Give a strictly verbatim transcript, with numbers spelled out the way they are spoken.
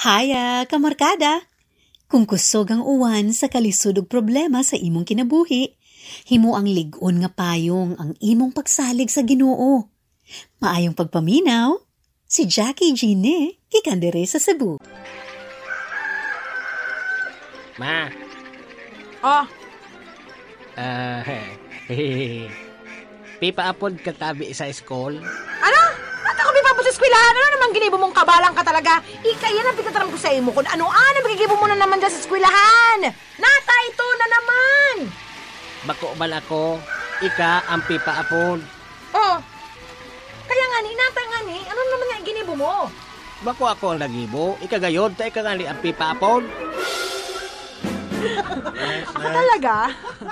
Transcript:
Haya, kamarkada! Kung kusog ang uwan sa kalisod ug problema sa imong kinabuhi, himo ang lig-on nga payong ang imong pagsalig sa Ginoo. Maayong pagpaminaw, si Jackie Gine, kikandere sa Cebu. Ma. Oh. Ah, uh, pipa-apod katabi sa school. Ano? At ako pipa sa eskwelahan? Ano naman ginibo mong kabalang ka talaga? Ika, yan ang pagkataram ko sa imo kung ano-ano magigibo mo na naman dyan sa eskwelahan. Nata, ito na naman. Bako man ako, ika ang pipa-apod. Oh. Kaya nga ni, nata nga ni, ano naman nga ginibo mo? Bako ako ang nagibo, ika gayod, ta ika nga ni ang pipa-apod. Ako talaga?